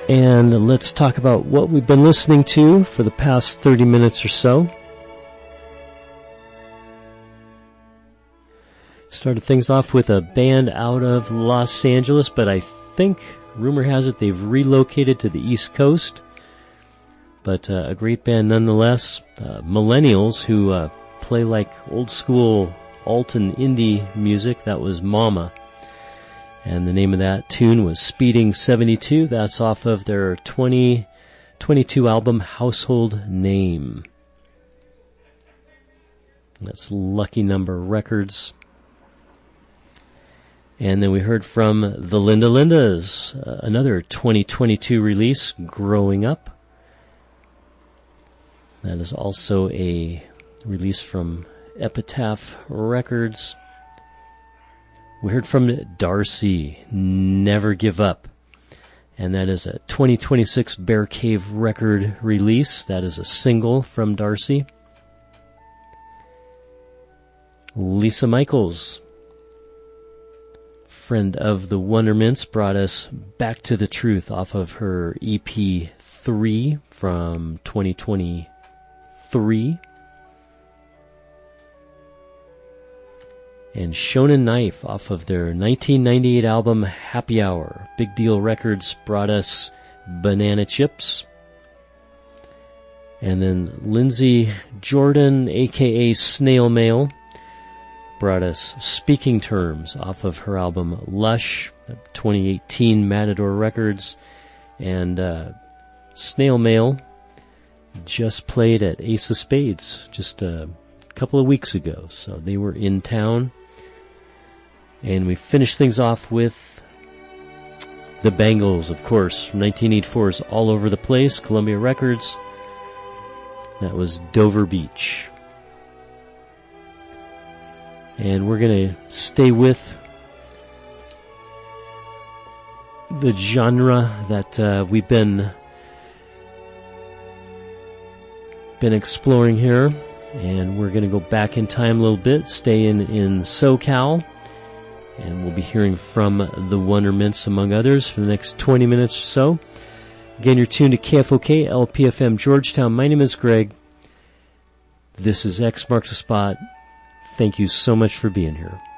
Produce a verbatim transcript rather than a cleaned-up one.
And let's talk about what we've been listening to for the past thirty minutes or so. Started things off with a band out of Los Angeles, but I think, rumor has it, they've relocated to the East Coast. But uh, a great band nonetheless. Uh, Millennials, who uh, play like old school alt and indie music. That was Mama. And the name of that tune was Speeding seventy-two. That's off of their twenty twenty-two album Household Name. That's Lucky Number Records. And then we heard from the Linda Lindas, uh, another twenty twenty-two release, Growing Up. That is also a release from Epitaph Records. We heard from Darcy, Never Give Up. And that is a twenty twenty-six Bear Cave record release. That is a single from Darcy. Lisa Michaels, friend of the Wondermints, brought us Back to the Truth off of her E P three from twenty twenty-three. And Shonen Knife off of their nineteen ninety-eight album Happy Hour. Big Deal Records brought us Banana Chips. And then Lindsay Jordan, aka Snail Mail, brought us Speaking Terms off of her album Lush, twenty eighteen Matador Records. And uh, Snail Mail just played at Ace of Spades just a couple of weeks ago. So they were in town. And we finished things off with the Bangles, of course, from nineteen eighty-four's All Over the Place, Columbia Records. That was Dover Beach. And we're going to stay with the genre that uh, we've been been exploring here. And we're going to go back in time a little bit, stay in, in SoCal. And we'll be hearing from the Wondermints, among others, for the next twenty minutes or so. Again, you're tuned to K F O K, L P F M, Georgetown. My name is Greg. This is X Marks the Spot. Thank you so much for being here.